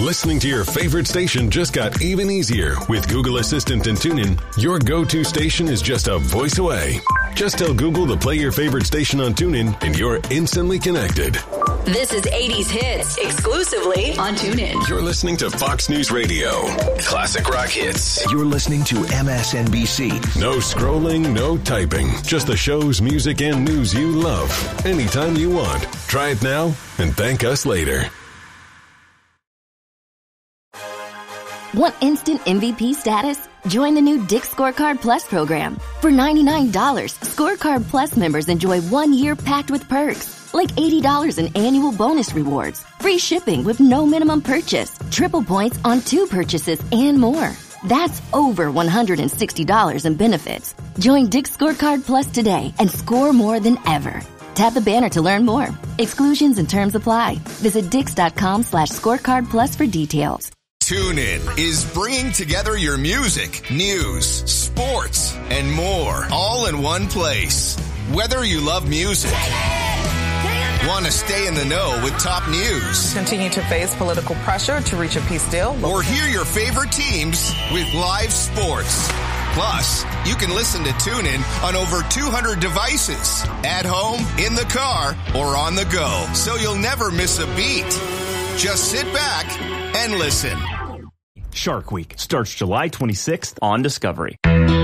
Listening to your favorite station just got even easier with Google Assistant and TuneIn. Your go-to station is just a voice away. Just tell Google to play your favorite station on TuneIn and you're instantly connected. This is 80s Hits, exclusively on TuneIn. You're listening to Fox News Radio. Classic rock hits. You're listening to MSNBC. No scrolling, no typing. Just the shows, music, and news you love. Anytime you want. Try it now and thank us later. Want instant MVP status? Join the new Dick's Scorecard Plus program. For $99, Scorecard Plus members enjoy 1 year packed with perks, like $80 in annual bonus rewards, free shipping with no minimum purchase, triple points on 2 purchases, and more. That's over $160 in benefits. Join Dick's Scorecard Plus today and score more than ever. Tap the banner to learn more. Exclusions and terms apply. Visit Dix.com/scorecard plus for details. TuneIn is bringing together your music, news, sports, and more, all in one place. Whether you love music, want to stay in the know with top news, continue to face political pressure to reach a peace deal, or hear your favorite teams with live sports. Plus, you can listen to TuneIn on over 200 devices, at home, in the car, or on the go, so you'll never miss a beat. Just sit back and listen. Shark Week starts July 26th on Discovery.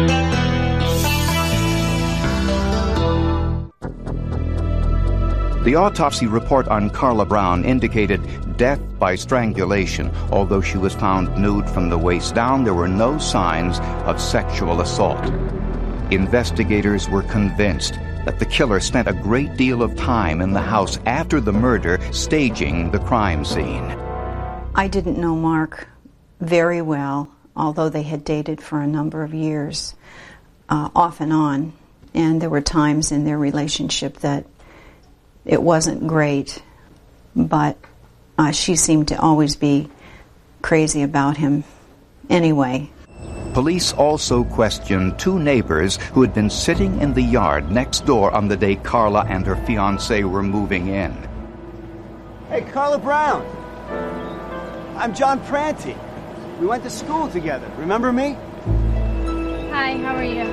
The autopsy report on Carla Brown indicated death by strangulation. Although she was found nude from the waist down, there were no signs of sexual assault. Investigators were convinced that the killer spent a great deal of time in the house after the murder, staging the crime scene. I didn't know Mark very well, although they had dated for a number of years, off and on. And there were times in their relationship that it wasn't great, but she seemed to always be crazy about him anyway. Police also questioned 2 neighbors who had been sitting in the yard next door on the day Carla and her fiancé were moving in. Hey, Carla Brown. I'm John Pranti. We went to school together. Remember me? Hi, how are you?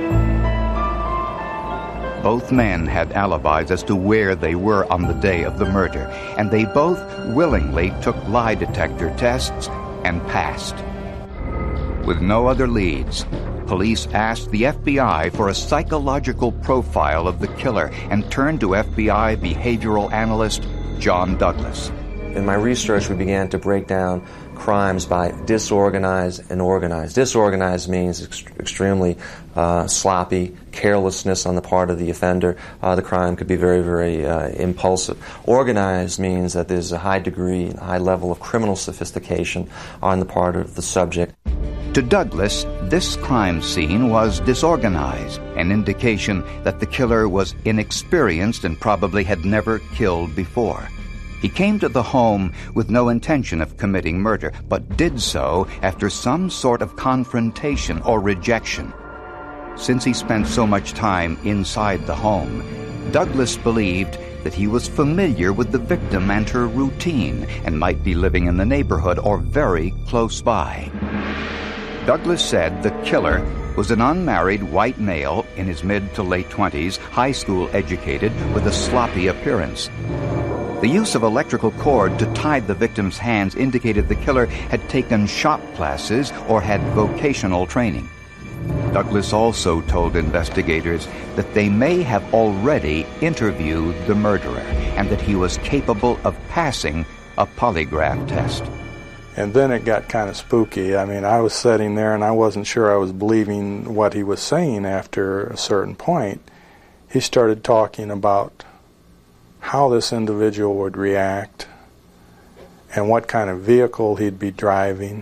Both men had alibis as to where they were on the day of the murder, and they both willingly took lie detector tests and passed. With no other leads, police asked the FBI for a psychological profile of the killer and turned to FBI behavioral analyst John Douglas. In my research, we began to break down crimes by disorganized and organized. Disorganized means extremely sloppy, carelessness on the part of the offender. The crime could be very, very impulsive. Organized means that there's a high degree, a high level of criminal sophistication on the part of the subject. To Douglas, this crime scene was disorganized, an indication that the killer was inexperienced and probably had never killed before. He came to the home with no intention of committing murder, but did so after some sort of confrontation or rejection. Since he spent so much time inside the home, Douglas believed that he was familiar with the victim and her routine and might be living in the neighborhood or very close by. Douglas said the killer was an unmarried white male in his mid to late 20s, high school educated, with a sloppy appearance. The use of electrical cord to tie the victim's hands indicated the killer had taken shop classes or had vocational training. Douglas also told investigators that they may have already interviewed the murderer and that he was capable of passing a polygraph test. And then it got kind of spooky. I mean, I was sitting there and I wasn't sure I was believing what he was saying after a certain point. He started talking about how this individual would react and what kind of vehicle he'd be driving.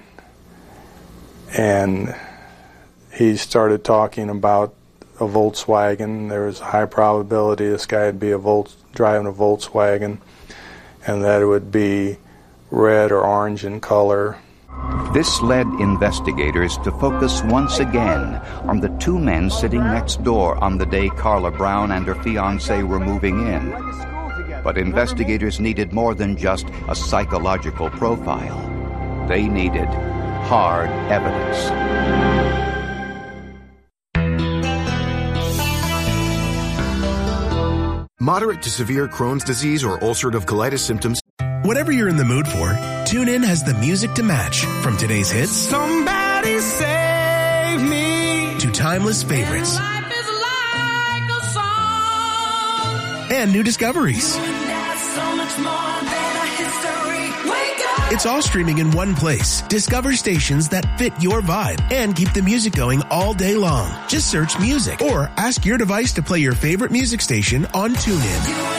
And he started talking about a Volkswagen. There was a high probability this guy would be driving a Volkswagen, and that it would be red or orange in color. This led investigators to focus once again on the 2 men sitting next door on the day Carla Brown and her fiancé were moving in. But investigators needed more than just a psychological profile. They needed hard evidence. Moderate to severe Crohn's disease or ulcerative colitis symptoms. Whatever you're in the mood for, TuneIn has the music to match. From today's hits, Somebody Save Me, to timeless favorites. And life is like a song. And new discoveries. So much more than a history. Wake up. It's all streaming in one place. Discover stations that fit your vibe and keep the music going all day long. Just search music or ask your device to play your favorite music station on TuneIn.